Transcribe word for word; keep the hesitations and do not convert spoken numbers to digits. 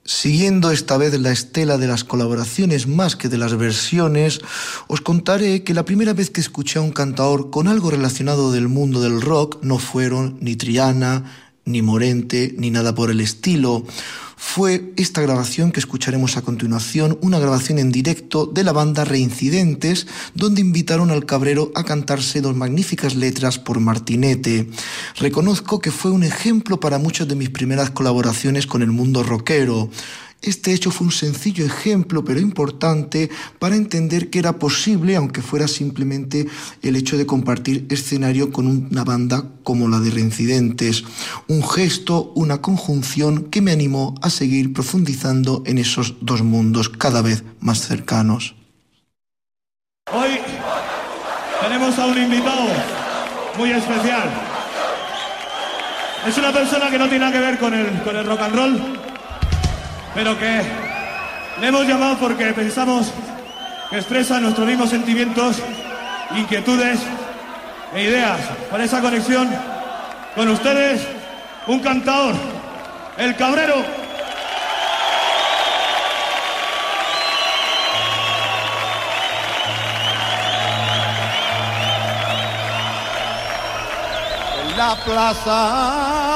Siguiendo esta vez la estela de las colaboraciones más que de las versiones, os contaré que la primera vez que escuché a un cantador con algo relacionado del mundo del rock no fueron ni Triana, ni Morente, ni nada por el estilo. Fue esta grabación que escucharemos a continuación, una grabación en directo de la banda Reincidentes, donde invitaron al Cabrero a cantarse dos magníficas letras por Martinete. Reconozco que fue un ejemplo para muchas de mis primeras colaboraciones con el mundo rockero. Este hecho fue un sencillo ejemplo, pero importante, para entender que era posible, aunque fuera simplemente el hecho de compartir escenario con una banda como la de Reincidentes. Un gesto, una conjunción que me animó a seguir profundizando en esos dos mundos cada vez más cercanos. Hoy tenemos a un invitado muy especial. Es una persona que no tiene nada que ver con el, con el rock and roll, pero que le hemos llamado porque pensamos que expresa nuestros mismos sentimientos, inquietudes e ideas. Para esa conexión con ustedes, un cantador, el Cabrero. En la plaza